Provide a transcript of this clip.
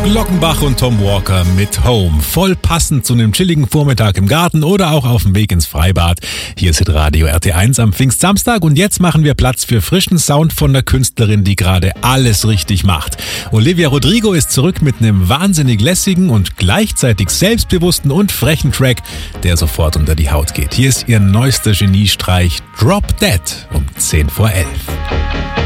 Glockenbach und Tom Walker mit Home. Voll passend zu einem chilligen Vormittag im Garten oder auch auf dem Weg ins Freibad. Hier ist Radio RT1 am Pfingstsamstag und jetzt machen wir Platz für frischen Sound von der Künstlerin, die gerade alles richtig macht. Olivia Rodrigo ist zurück mit einem wahnsinnig lässigen und gleichzeitig selbstbewussten und frechen Track, der sofort unter die Haut geht. Hier ist ihr neuester Geniestreich Drop Dead um 10 vor 11.